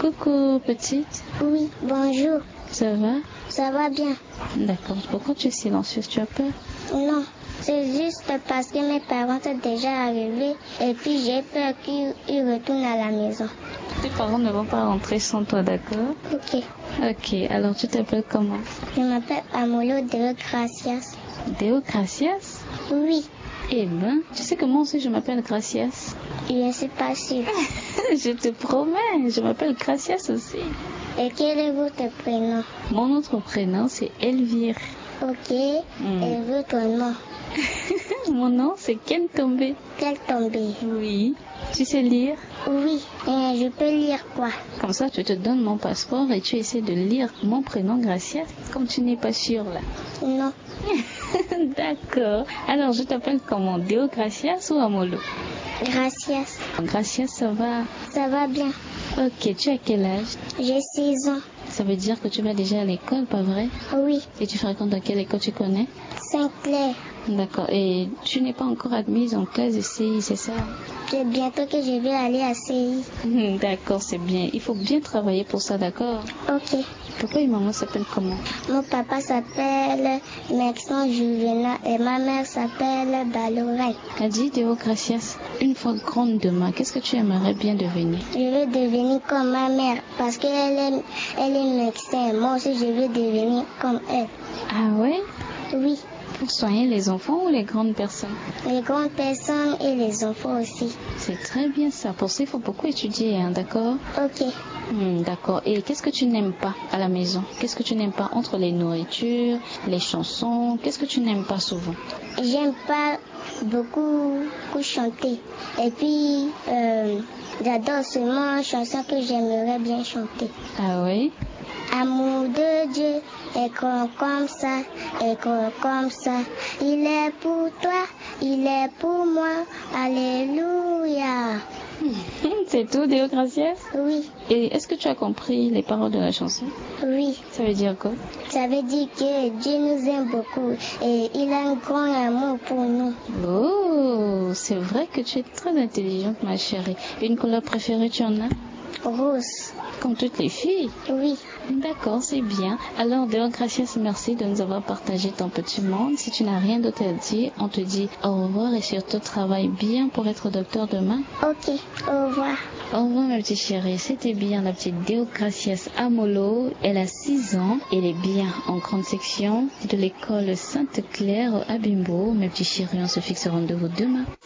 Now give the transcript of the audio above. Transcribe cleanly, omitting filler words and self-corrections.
Coucou, petite. Oui, bonjour. Ça va? Ça va bien. D'accord. Pourquoi tu es silencieuse? Tu as peur? Non, c'est juste parce que mes parents sont déjà arrivés et puis j'ai peur qu'ils retournent à la maison. Tes parents ne vont pas rentrer sans toi, d'accord? Ok. Ok, alors tu t'appelles comment? Je m'appelle Amolo Deo Gracias. Deo Gracias? Oui, Eh ben, tu sais que moi aussi je m'appelle Gracias. je ne suis pas sûre. Je te promets, je m'appelle Gracias aussi. Et quel est votre prénom? Mon autre prénom c'est Elvire. Ok. Et votre nom? Mon nom c'est Ken Tombe. Quel tombé? Oui. Tu sais lire? Oui, et je peux lire quoi? Comme ça, tu te donnes mon passeport et tu essaies de lire mon prénom Gracias. Comme tu n'es pas sûre là. Non, D'accord. Alors, je t'appelle comment? Deo Gracias ou Amolo? Gracias. Gracias, ça va? Ça va bien. Ok, tu as quel âge? J'ai 6 ans. Ça veut dire que tu vas déjà à l'école, pas vrai? Oui, Et tu fréquentes dans quelle école tu connais? Saint-Clair. D'accord. Et tu n'es pas encore admise en classe ici, c'est ça? C'est bientôt que je vais aller à CI. D'accord, c'est bien. Il faut bien travailler pour ça, d'accord? Ok. Papa et maman s'appellent comment? Mon papa s'appelle Maxence Juvenal et ma mère s'appelle Balorette. Adi Deo Gracias, une fois grande demain, qu'est-ce que tu aimerais bien devenir? Je veux devenir comme ma mère parce qu'elle est médecin. Moi aussi, je veux devenir comme elle. Ah ouais? Oui, Pour soigner les enfants ou les grandes personnes? les grandes personnes et les enfants aussi. C'est très bien ça. Pour ça, il faut beaucoup étudier, hein, d'accord? Ok. D'accord. Et qu'est-ce que tu n'aimes pas à la maison? Qu'est-ce que tu n'aimes pas entre les nourritures, les chansons? Qu'est-ce que tu n'aimes pas souvent? J'aime pas beaucoup chanter. Et puis, j'adore seulement une chanson que j'aimerais bien chanter. Ah oui? Amour de Dieu est grand comme ça, est grand comme ça. Il est pour toi, il est pour moi. Alléluia. C'est tout, Deo Gracias? Oui, Et est-ce que tu as compris les paroles de la chanson? oui. Ça veut dire quoi? Ça veut dire que Dieu nous aime beaucoup et il a un grand amour pour nous. Oh, c'est vrai que tu es très intelligente, ma chérie. Une couleur préférée, tu en as? Rose. Comme toutes les filles. Oui. D'accord, c'est bien. Alors, Deo Gracias, merci de nous avoir partagé ton petit monde. Si tu n'as rien d'autre à dire, on te dit au revoir et surtout travaille bien pour être docteur demain. Ok, au revoir. Au revoir, ma petite chérie. C'était bien la petite Deo Gracias Amolo. Elle a 6 ans. Elle est bien en grande section de l'école Sainte-Claire à Bimbo. Mes petits chéris, on se fixe rendez-vous demain.